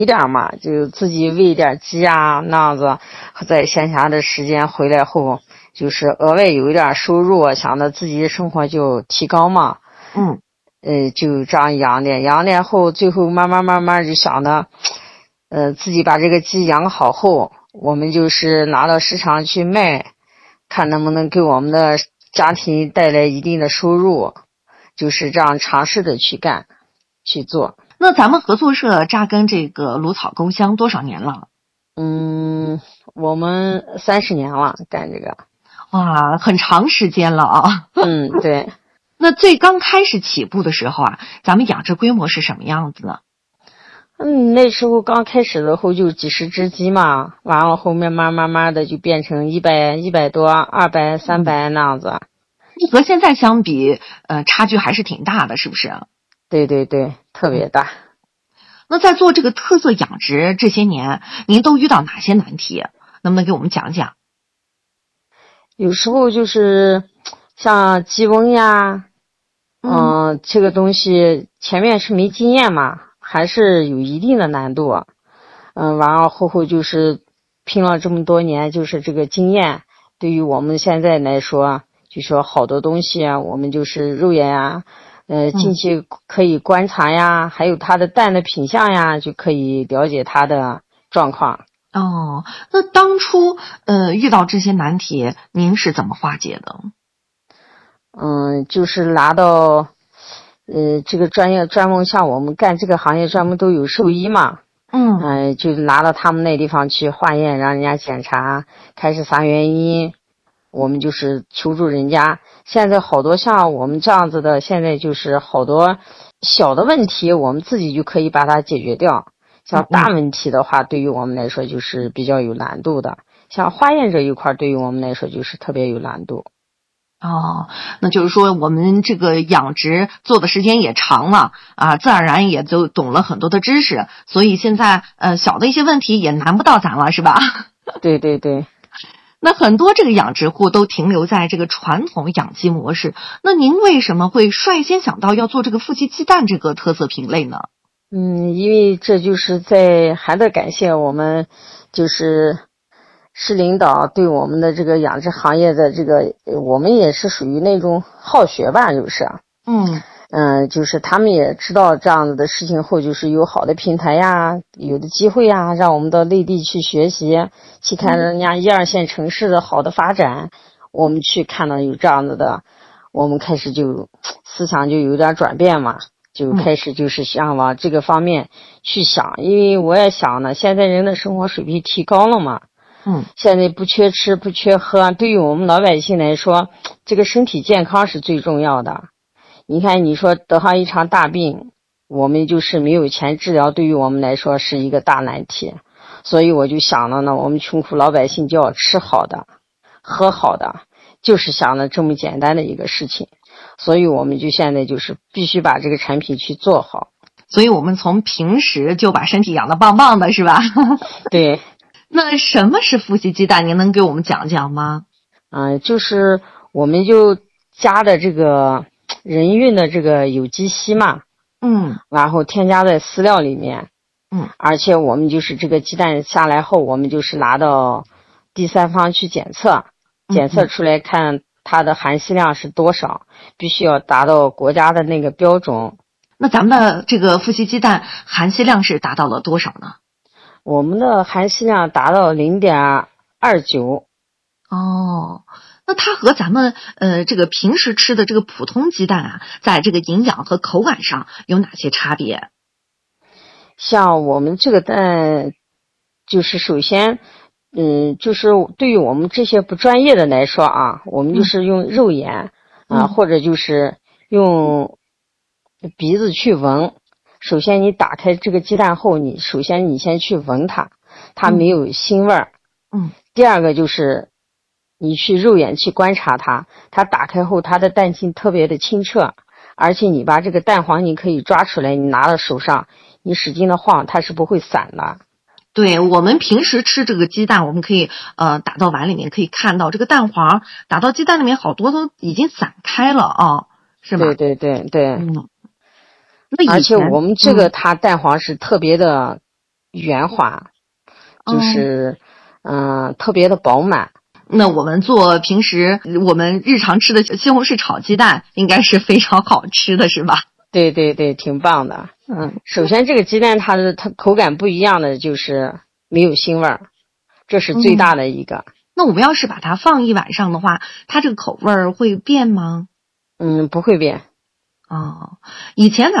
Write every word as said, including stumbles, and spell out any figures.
一点嘛，就自己喂点鸡啊，那样子，在闲暇的时间回来后，就是额外有一点收入，想着自己的生活就提高嘛。 嗯， 呃，就这样养的，养的后，最后慢慢慢慢就想着，呃，自己把这个鸡养好后，我们就是拿到市场去卖，看能不能给我们的家庭带来一定的收入，就是这样尝试的去干去做。 那咱们合作社扎根这个芦草沟乡多少年了？ 嗯，我们三十年了干这个。 哇，很长时间了啊。 嗯，对。 那最刚开始起步的时候啊，咱们养殖规模是什么样子呢？ 嗯，那时候刚开始的后就几十只鸡嘛，完了后面慢慢慢的就变成一百、一百多、二百、三百那样子。 和现在相比，呃，差距还是挺大的，是不是？ 对对对，特别大。 那在做这个特色养殖这些年，您都遇到哪些难题？能不能给我们讲讲？ 有时候就是像鸡瘟呀，嗯、呃，这个东西前面是没经验嘛，还是有一定的难度。嗯，完了后后就是拼了这么多年，就是这个经验，对于我们现在来说，就说好多东西啊，我们就是肉眼呀，呃，进去可以观察呀，嗯、还有它的蛋的品相呀，就可以了解它的状况。 哦，那当初呃遇到这些难题，您是怎么化解的？ 嗯，就是拿到呃这个专业专门像我们干这个行业专门都有兽医嘛。 嗯， 呃，就拿到他们那地方去化验，让人家检查，开始啥原因，我们就是求助人家。现在好多像我们这样子的，现在就是好多小的问题，我们自己就可以把它解决掉。像大问题的话，对于我们来说就是比较有难度的。像化验这一块，对于我们来说就是特别有难度。 哦，那就是说我们这个养殖做的时间也长了啊，自然而然也就懂了很多的知识，所以现在呃小的一些问题也难不到咱了，是吧？ 对对对。 那很多这个养殖户都停留在这个传统养鸡模式，那您为什么会率先想到要做这个富硒鸡蛋这个特色品类呢？ 嗯，因为这就是在还得感谢我们，就是市领导对我们的这个养殖行业的这个，我们也是属于那种好学吧，就是， 嗯嗯，就是他们也知道这样子的事情后，就是有好的平台呀，有的机会呀，让我们到内地去学习，去看人家一二线城市的好的发展，我们去看到有这样子的，我们开始就思想就有点转变嘛。就开始就是想往这个方面去想，因为我也想呢，现在人的生活水平提高了嘛， 嗯， 现在不缺吃不缺喝，对于我们老百姓来说，这个身体健康是最重要的。你看，你说得上一场大病，我们就是没有钱治疗，对于我们来说是一个大难题。所以我就想了呢，我们穷苦老百姓就要吃好的，喝好的，就是想了这么简单的一个事情。所以我们就现在就是必须把这个产品去做好。 所以我们从平时就把身体养得棒棒的，是吧？ 对。 那什么是富硒鸡蛋？您能给我们讲讲吗？ 嗯、呃，就是我们就加的这个人运的这个有机硒嘛， 嗯， 然后添加在饲料里面， 嗯， 而且我们就是这个鸡蛋下来后，我们就是拿到第三方去检测，检测出来看它的含硒量是多少，必须要达到国家的那个标准。 那咱们的这个富硒鸡蛋含硒量是达到了多少呢？ 我们的含硒量达到 零点二九。 哦，那它和咱们呃这个平时吃的这个普通鸡蛋啊，在这个营养和口感上有哪些差别？ 像我们这个蛋，就是首先，嗯，就是对于我们这些不专业的来说啊，我们就是用肉眼、嗯、啊，或者就是用鼻子去闻。首先你打开这个鸡蛋后，你首先你先去闻它，它没有腥味儿。 嗯。 第二个就是你去肉眼去观察它，它打开后它的蛋清特别的清澈，而且你把这个蛋黄你可以抓出来，你拿到手上，你使劲的晃，它是不会散的。 对，我们平时吃这个鸡蛋，我们可以呃打到碗里面，可以看到这个蛋黄打到鸡蛋里面，好多都已经散开了啊，是吗？ 对对对对。 嗯。那而且我们这个它蛋黄是特别的圆滑，就是嗯、呃、特别的饱满。 那我们做平时我们日常吃的西红柿炒鸡蛋应该是非常好吃的，是吧？ 对对对，挺棒的。嗯，首先这个鸡蛋它的它口感不一样的就是没有腥味儿，这是最大的一个。嗯， 那我们要是把它放一晚上的话，它这个口味儿会变吗？ 嗯，不会变。 哦，以前咱们